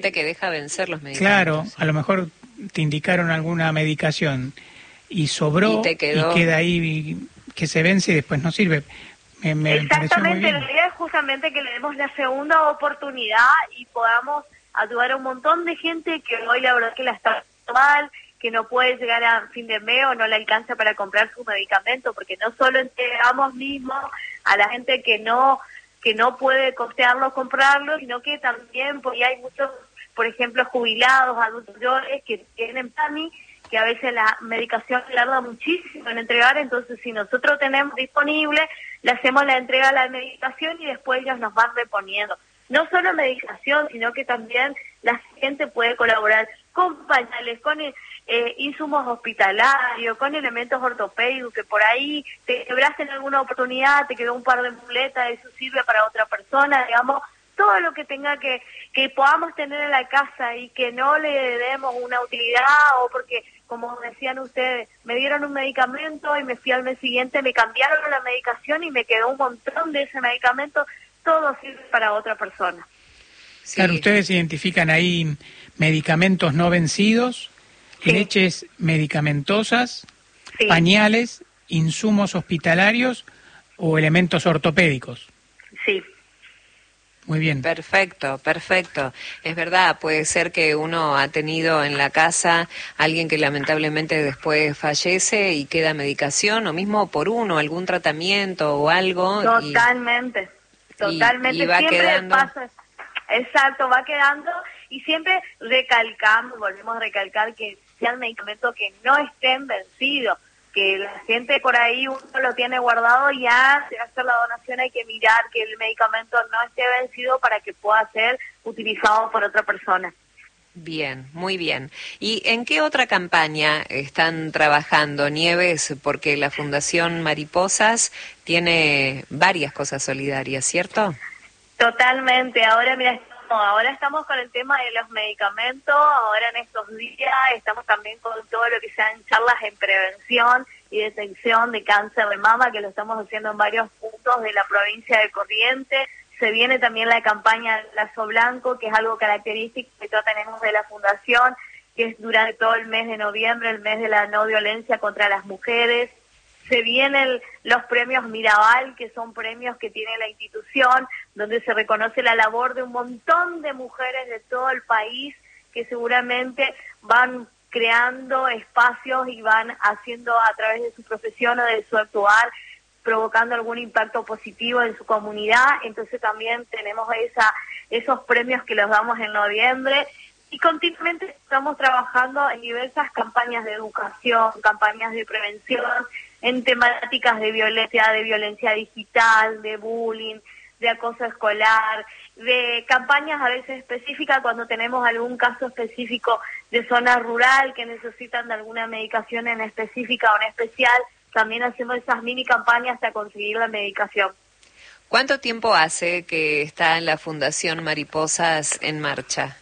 que deja vencer los medicamentos. Claro, a lo mejor te indicaron alguna medicación y sobró Y te quedó... y queda ahí que se vence y después no sirve. Me pareció muy bien. La idea es justamente que le demos la segunda oportunidad y podamos ayudar a un montón de gente que hoy la verdad que la está mal, que no puede llegar a fin de mes o no le alcanza para comprar su medicamento, porque no solo entregamos mismos a la gente que no puede costearlo, comprarlo, sino que también porque hay muchos, por ejemplo, jubilados, adultos mayores que tienen PAMI, que a veces la medicación tarda muchísimo en entregar, entonces si nosotros tenemos disponible, le hacemos la entrega a la medicación y después ellos nos van reponiendo. No solo medicación, sino que también la gente puede colaborar con pañales, con insumos hospitalarios, con elementos ortopédicos, que por ahí te quebraste en alguna oportunidad, te quedó un par de muletas, eso sirve para otra persona, digamos, todo lo que tenga que podamos tener en la casa y que no le demos una utilidad o porque, como decían ustedes, me dieron un medicamento y me fui al mes siguiente, me cambiaron la medicación y me quedó un montón de ese medicamento, todo sirve para otra persona. Sí. Claro, ustedes identifican ahí medicamentos no vencidos, sí. leches medicamentosas, sí. pañales, insumos hospitalarios o elementos ortopédicos. Sí. Muy bien. Perfecto, perfecto. Es verdad, puede ser que uno ha tenido en la casa alguien que lamentablemente después fallece y queda medicación, o mismo por uno, algún tratamiento o algo. Totalmente, totalmente. Y va siempre quedando... pasa, exacto, va quedando y siempre recalcamos, volvemos a recalcar que sean medicamentos que no estén vencidos, que la gente por ahí uno lo tiene guardado y antes de hacer la donación hay que mirar que el medicamento no esté vencido para que pueda ser utilizado por otra persona. Bien, muy bien. ¿Y en qué otra campaña están trabajando, Nieves? Porque la Fundación Mariposas tiene varias cosas solidarias, ¿cierto? Totalmente. Ahora, mira, ahora estamos con el tema de los medicamentos, ahora en estos días estamos también con todo lo que sean charlas en prevención y detección de cáncer de mama, que lo estamos haciendo en varios puntos de la provincia de Corrientes. Se viene también la campaña Lazo Blanco, que es algo característico que todos tenemos de la Fundación, que es durante todo el mes de noviembre, el mes de la no violencia contra las mujeres. Se vienen los premios Mirabal, que son premios que tiene la institución, donde se reconoce la labor de un montón de mujeres de todo el país que seguramente van creando espacios y van haciendo a través de su profesión o de su actuar, provocando algún impacto positivo en su comunidad. Entonces también tenemos esos premios que los damos en noviembre. Y continuamente estamos trabajando en diversas campañas de educación, campañas de prevención, en temáticas de violencia digital, de bullying, de acoso escolar, de campañas a veces específicas cuando tenemos algún caso específico de zona rural que necesitan de alguna medicación en específica o en especial, también hacemos esas mini campañas hasta conseguir la medicación. ¿Cuánto tiempo hace que está en la Fundación Mariposas en marcha?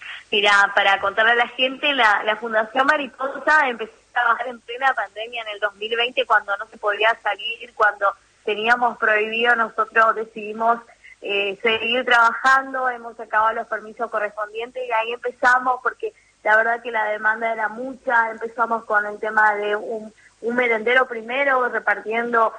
Mira, para contarle a la gente, la Fundación Mariposa empezó a trabajar en plena pandemia en el 2020, cuando no se podía salir, cuando teníamos prohibido, nosotros decidimos seguir trabajando, hemos sacado los permisos correspondientes y ahí empezamos, porque la verdad que la demanda era mucha. Empezamos con el tema de un merendero primero, repartiendo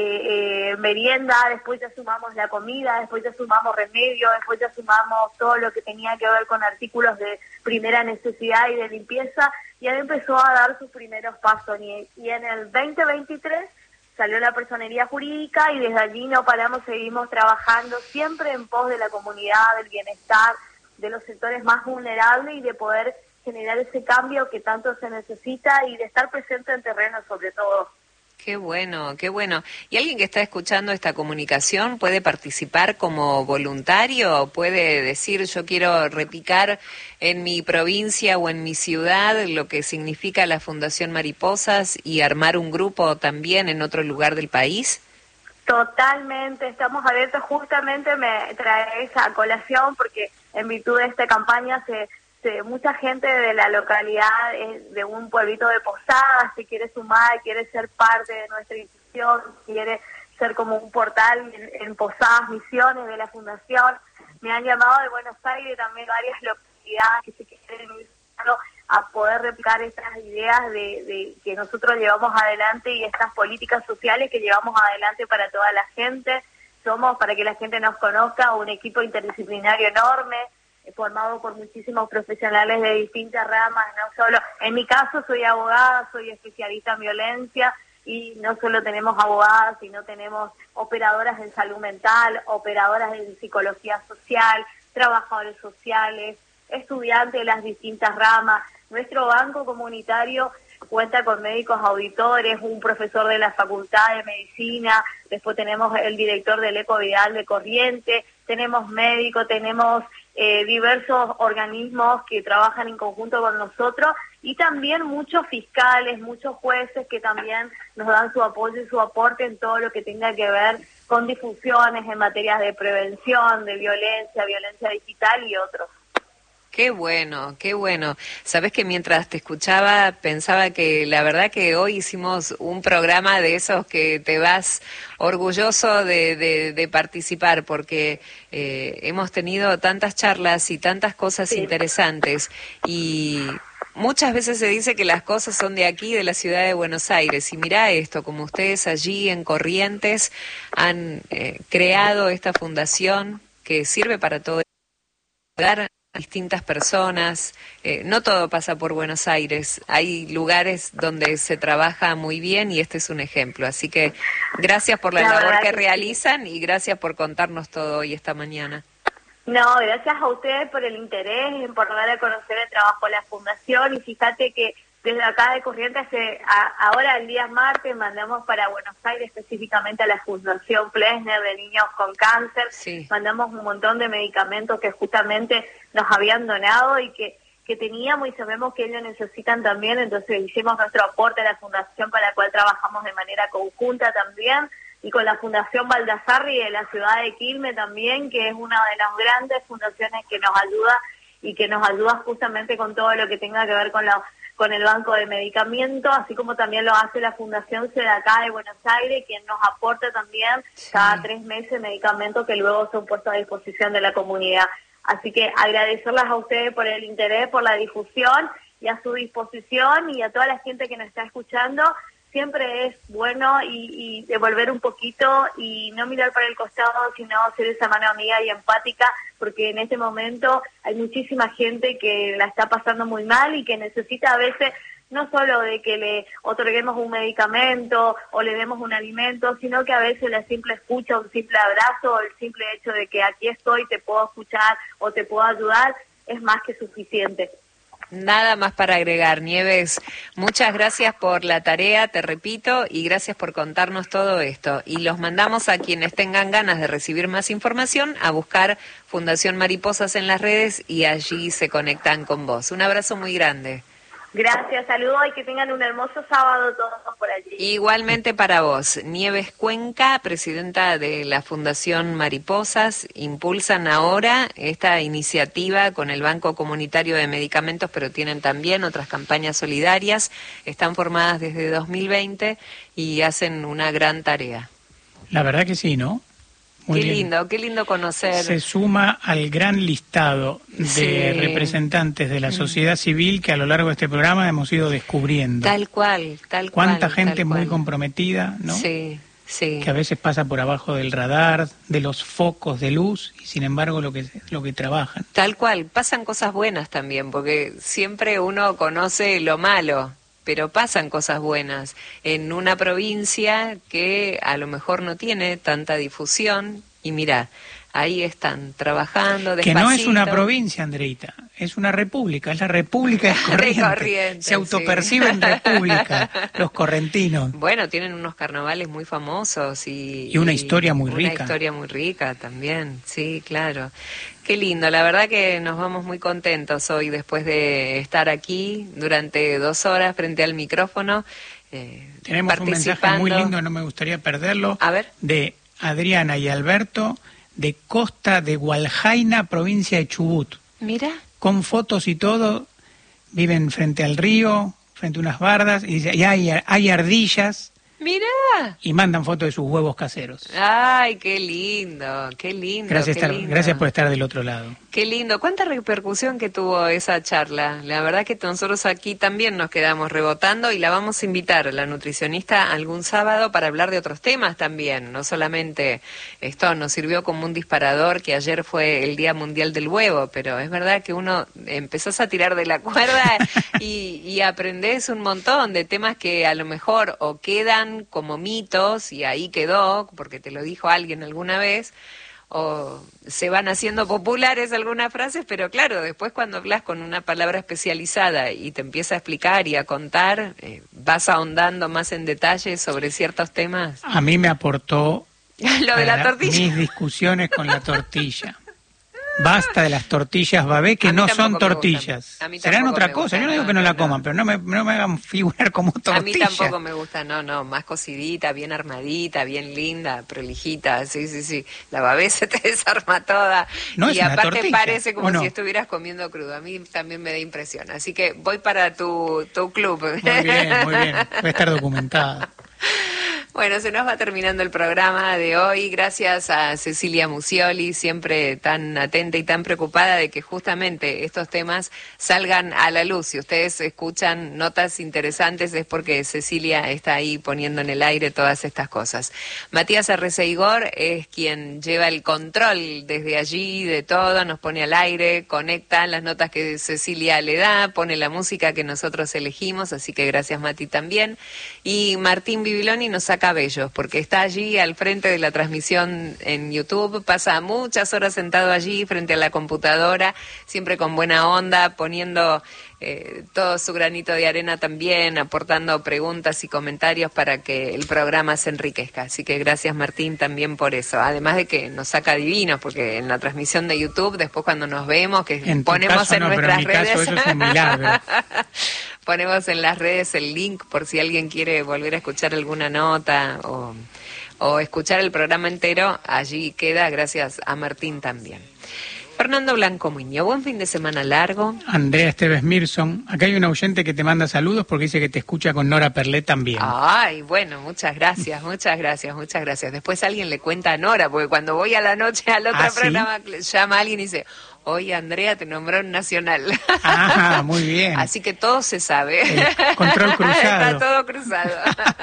merienda, después ya sumamos la comida, después ya sumamos remedio, después ya sumamos todo lo que tenía que ver con artículos de primera necesidad y de limpieza, y ahí empezó a dar sus primeros pasos. Y en el 2023 salió la personería jurídica y desde allí no paramos, seguimos trabajando siempre en pos de la comunidad, del bienestar, de los sectores más vulnerables y de poder generar ese cambio que tanto se necesita y de estar presente en terreno sobre todo. Qué bueno, qué bueno. ¿Y alguien que está escuchando esta comunicación puede participar como voluntario? ¿Puede decir, yo quiero replicar en mi provincia o en mi ciudad lo que significa la Fundación Mariposas y armar un grupo también en otro lugar del país? Totalmente, estamos abiertos. Justamente me trae esa colación porque en virtud de esta campaña mucha gente de la localidad, de un pueblito de Posadas, se quiere sumar, quiere ser parte de nuestra institución, quiere ser como un portal en Posadas, Misiones de la Fundación. Me han llamado de Buenos Aires también varias entidades que se quieren ir a poder replicar estas ideas de que nosotros llevamos adelante y estas políticas sociales que llevamos adelante para toda la gente. Somos, para que la gente nos conozca, un equipo interdisciplinario enorme, formado por muchísimos profesionales de distintas ramas, no solo, en mi caso soy abogada, soy especialista en violencia, y no solo tenemos abogadas, sino tenemos operadoras en salud mental, operadoras en psicología social, trabajadores sociales, estudiantes de las distintas ramas. Nuestro banco comunitario cuenta con médicos auditores, un profesor de la Facultad de Medicina, después tenemos el director del Eco Vidal de Corrientes, tenemos médicos, tenemos diversos organismos que trabajan en conjunto con nosotros, y también muchos fiscales, muchos jueces que también nos dan su apoyo y su aporte en todo lo que tenga que ver con difusiones en materias de prevención, de violencia, violencia digital y otros. Qué bueno, qué bueno. Sabes que mientras te escuchaba pensaba que la verdad que hoy hicimos un programa de esos que te vas orgulloso de participar, porque hemos tenido tantas charlas y tantas cosas interesantes, y muchas veces se dice que las cosas son de aquí, de la ciudad de Buenos Aires, y mirá esto, como ustedes allí en Corrientes han creado esta fundación que sirve para todo, ayudar a distintas personas. No todo pasa por Buenos Aires, hay lugares donde se trabaja muy bien y este es un ejemplo, así que gracias por la labor que realizan y gracias por contarnos todo hoy esta mañana. No, gracias a ustedes por el interés, por dar a conocer el trabajo de la Fundación, y fíjate que desde acá de Corrientes, ahora el día martes mandamos para Buenos Aires, específicamente a la Fundación Plesner de Niños con Cáncer, mandamos un montón de medicamentos que justamente nos habían donado y que teníamos, y sabemos que ellos necesitan también, entonces hicimos nuestro aporte a la Fundación, para la cual trabajamos de manera conjunta también, y con la Fundación Baldassarri de la ciudad de Quilmes también, que es una de las grandes fundaciones que nos ayuda y que nos ayuda justamente con todo lo que tenga que ver con el banco de medicamentos, así como también lo hace la Fundación Sedacá de Buenos Aires, quien nos aporta también cada 3 meses medicamentos que luego son puestos a disposición de la comunidad. Así que agradecerles a ustedes por el interés, por la difusión, y a su disposición, y a toda la gente que nos está escuchando. Siempre es bueno y devolver un poquito y no mirar para el costado, sino ser esa mano amiga y empática, porque en este momento hay muchísima gente que la está pasando muy mal y que necesita a veces no solo de que le otorguemos un medicamento o le demos un alimento, sino que a veces la simple escucha, un simple abrazo, o el simple hecho de que aquí estoy, te puedo escuchar o te puedo ayudar, es más que suficiente. Nada más para agregar, Nieves. Muchas gracias por la tarea, te repito, y gracias por contarnos todo esto. Y los mandamos a quienes tengan ganas de recibir más información a buscar Fundación Mariposas en las redes y allí se conectan con vos. Un abrazo muy grande. Gracias, saludos y que tengan un hermoso sábado todos por allí. Igualmente para vos. Nieves Cuenca, presidenta de la Fundación Mariposas, impulsan ahora esta iniciativa con el Banco Comunitario de Medicamentos, pero tienen también otras campañas solidarias. Están formadas desde 2020 y hacen una gran tarea. La verdad que sí, ¿no? Muy qué lindo conocer. Se suma al gran listado de representantes de la sociedad civil que a lo largo de este programa hemos ido descubriendo. Tal cual. Cuánta gente muy comprometida, ¿no? Sí. Que a veces pasa por abajo del radar, de los focos de luz, y sin embargo lo que trabajan. Tal cual, pasan cosas buenas también, porque siempre uno conoce lo malo, pero pasan cosas buenas en una provincia que a lo mejor no tiene tanta difusión, y mira, ahí están trabajando despacito. Que no es una provincia, Andreita, es una república, es la República de Corrientes. Se autoperciben república los correntinos. Bueno, tienen unos carnavales muy famosos y una historia muy rica. Una historia muy rica también, sí, claro. Qué lindo, la verdad que nos vamos muy contentos hoy después de estar aquí durante 2 horas frente al micrófono. Tenemos un mensaje muy lindo, no me gustaría perderlo, de Adriana y Alberto, de Costa de Gualjaina, provincia de Chubut. Mira. Con fotos y todo, viven frente al río, frente a unas bardas, y dice, y hay ardillas, Mirá. Y mandan fotos de sus huevos caseros. Ay, qué lindo, qué lindo. Gracias por estar del otro lado. Qué lindo. ¿Cuánta repercusión que tuvo esa charla? La verdad que nosotros aquí también nos quedamos rebotando y la vamos a invitar a la nutricionista algún sábado para hablar de otros temas también. No solamente esto nos sirvió como un disparador, que ayer fue el Día Mundial del Huevo, pero es verdad que uno empezás a tirar de la cuerda y aprendés un montón de temas que a lo mejor o quedan como mitos y ahí quedó, porque te lo dijo alguien alguna vez, o se van haciendo populares algunas frases, pero claro, después cuando hablas con una palabra especializada y te empieza a explicar y a contar, vas ahondando más en detalle sobre ciertos temas. A mí me aportó lo de la tortilla. Mis discusiones con la tortilla. Basta de las tortillas babé, que no son tortillas. Serán otra cosa. Yo no digo que no la coman, pero no me hagan figurar como tortilla. A mí tampoco me gusta, no, más cocidita, bien armadita, bien linda, prolijita, sí. La babé se te desarma toda. No, y es una aparte tortilla. parece como si estuvieras comiendo crudo. A mí también me da impresión. Así que voy para tu club. Muy bien. Va a estar documentada. Bueno, se nos va terminando el programa de hoy. Gracias a Cecilia Musioli, siempre tan atenta y tan preocupada de que justamente estos temas salgan a la luz. Si ustedes escuchan notas interesantes es porque Cecilia está ahí poniendo en el aire todas estas cosas. Matías Arreceigor es quien lleva el control desde allí de todo, nos pone al aire, conecta las notas que Cecilia le da, pone la música que nosotros elegimos, así que gracias Mati también. Y Martín Bibiloni nos saca bellos, porque está allí al frente de la transmisión en YouTube, pasa muchas horas sentado allí frente a la computadora, siempre con buena onda, poniendo todo su granito de arena también, aportando preguntas y comentarios para que el programa se enriquezca. Así que gracias Martín también por eso, además de que nos saca divinos, porque en la transmisión de YouTube, después cuando nos vemos, que en ponemos caso, en nuestras redes, caso, eso es un milagro. Ponemos en las redes el link por si alguien quiere volver a escuchar alguna nota o escuchar el programa entero, allí queda, gracias a Martín también. Fernando Blanco Muñoz, buen fin de semana largo. Andrea Esteves Mirson, acá hay un oyente que te manda saludos porque dice que te escucha con Nora Perlet también. Ay, bueno, muchas gracias. Después alguien le cuenta a Nora, porque cuando voy a la noche al otro programa, llama a alguien y dice, oye Andrea, te nombró en Nacional. Ah, muy bien. Así que todo se sabe. Control cruzado. Está todo cruzado.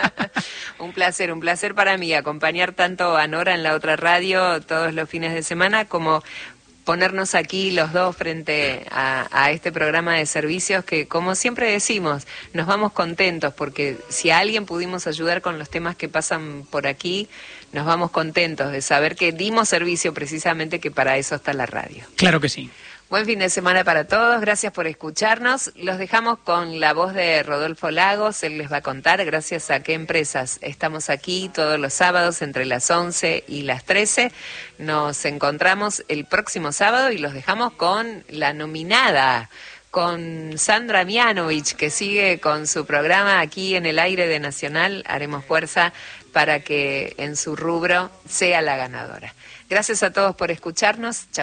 Un placer para mí acompañar tanto a Nora en la otra radio todos los fines de semana como ponernos aquí los dos frente a este programa de servicios que, como siempre decimos, nos vamos contentos porque si a alguien pudimos ayudar con los temas que pasan por aquí, nos vamos contentos de saber que dimos servicio precisamente, que para eso está la radio. Claro que sí. Buen fin de semana para todos, gracias por escucharnos. Los dejamos con la voz de Rodolfo Lagos, él les va a contar gracias a qué empresas estamos aquí todos los sábados entre las 11 y las 13. Nos encontramos el próximo sábado y los dejamos con la nominada, con Sandra Mianovich, que sigue con su programa aquí en el aire de Nacional. Haremos fuerza para que en su rubro sea la ganadora. Gracias a todos por escucharnos. Chau.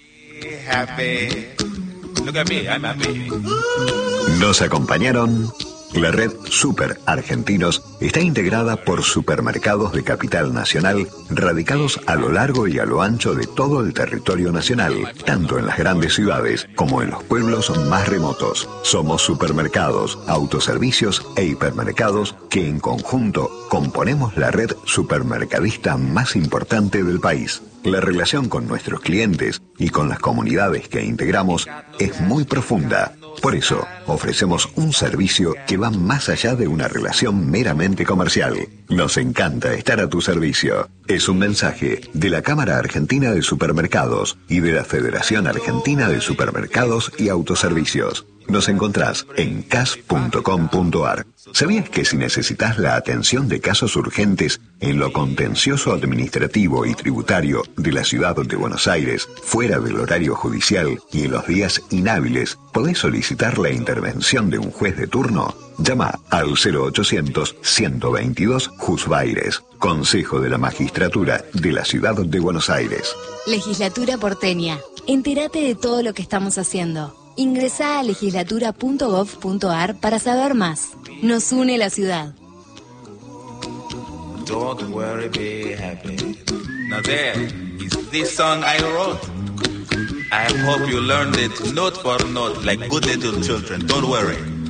Nos acompañaron. La red Super Argentinos está integrada por supermercados de capital nacional radicados a lo largo y a lo ancho de todo el territorio nacional, tanto en las grandes ciudades como en los pueblos más remotos. Somos supermercados, autoservicios e hipermercados que en conjunto componemos la red supermercadista más importante del país. La relación con nuestros clientes y con las comunidades que integramos es muy profunda. Por eso, ofrecemos un servicio que va más allá de una relación meramente comercial. Nos encanta estar a tu servicio. Es un mensaje de la Cámara Argentina de Supermercados y de la Federación Argentina de Supermercados y Autoservicios. Nos encontrás en cas.com.ar. ¿Sabías que si necesitas la atención de casos urgentes en lo contencioso administrativo y tributario de la ciudad de Buenos Aires, fuera del horario judicial y en los días inhábiles, podés solicitar la intervención de un juez de turno? Llama al 0800-122 Jusbaires, Consejo de la Magistratura de la Ciudad de Buenos Aires. Legislatura porteña. Entérate de todo lo que estamos haciendo. Ingresá a legislatura.gov.ar para saber más. Nos une la ciudad. Don't worry, be happy. Now there is this song I wrote. I hope you learned it note for note like good little children. Don't worry.